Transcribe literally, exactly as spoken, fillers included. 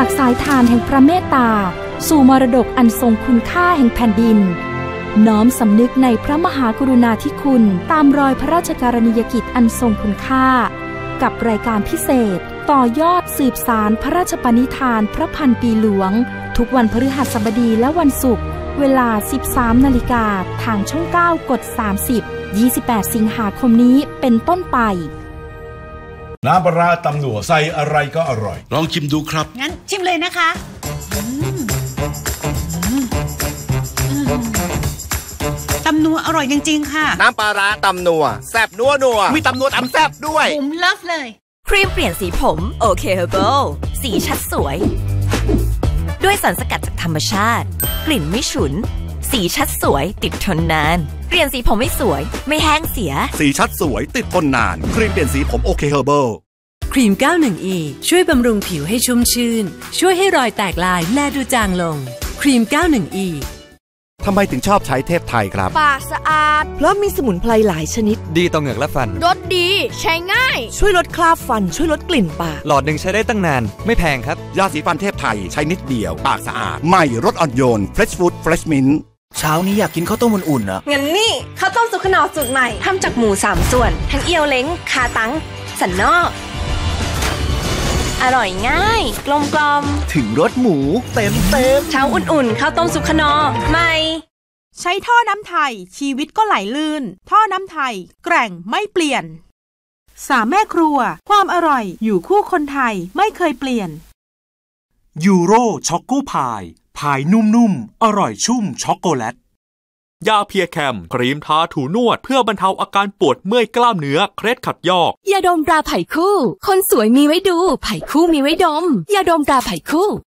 จากสายทานแห่งพระเมตตาสู่มรดกอันทรงคุณค่าแห่งแผ่นดินน้อมสำนึกในพระมหากรุณาธิคุณตามรอยพระราชกรณียกิจอันทรงคุณค่ากับรายการพิเศษต่อยอดสืบสารพระราชปณิธานพระพันปีหลวงทุกวันพฤหัสบดีและวันศุกร์เวลา สิบสามนาฬิกาทางช่องเก้ากดสามสิบ ยี่สิบแปดสิงหาคมนี้เป็นต้นไปน้ำปลาร้าตำหนัวใส่อะไรก็อร่อยลองชิมดูครับงั้นชิมเลยนะคะตำนัวอร่อยจริงๆค่ะน้ำปลาร้าตำนัวแซ่บนัวนัวมีตำนัวตำแซ่บด้วยผมเลิฟเลยครีมเปลี่ยนสีผมโอเคเฮอร์เบิลสีชัดสวยด้วยสารสกัดจากธรรมชาติกลิ่นไม่ฉุนสีชัดสวยติดทนนานเปลี่ยนสีผมไม่สวยไม่แห้งเสียสีชัดสวยติดทนนานครีมเปลี่ยนสีผมโอเคเฮอร์เบิลครีม เก้าสิบเอ็ด อี ช่วยบำรุงผิวให้ชุ่มชื่นช่วยให้รอยแตกลายแลดูจางลงครีม เก้าสิบเอ็ด อีทำไมถึงชอบใช้เทพไทยครับปากสะอาดเพราะมีสมุนไพรหลายชนิดดีต่อเหงือกและฟันรสดีใช้ง่ายช่วยลดคราบฟันช่วยลดกลิ่นปากหลอดหนึ่งใช้ได้ตั้งนานไม่แพงครับยาสีฟันเทพไทยใช้นิดเดียวปากสะอาดใหม่รสอ่อนโยน Fresh Food Fresh Mint เช้านี้อยากกินข้าวต้มอุ่นๆนะงั้นนี่ข้าวต้มสุกขนอสูตรใหม่ทำจากหมูสามส่วนทั้งเอียวเล้งคาตังสันนอกอร่อยง่ายกลมกลอมถึงรสหมูเต็มเต็มเช้าอุ่นๆข้าวต้มสุกขนอใหม่ใช้ท่อน้ำไทยชีวิตก็ไหลลื่นท่อน้ำไทยแกร่งไม่เปลี่ยนสามแม่ครัวความอร่อยอยู่คู่คนไทยไม่เคยเปลี่ยนยูโรช็อกโกพายพายนุ่มๆอร่อยชุ่มช็อกโกแลตยาเพียแคมครีมทาถูนวดเพื่อบรรเทาอาการปวดเมื่อยกล้ามเนื้อเคล็ดขัดยอกยาดมตราไผ่คู่คนสวยมีไว้ดูไผ่คู่มีไว้ดมยาดมตราไผ่คู่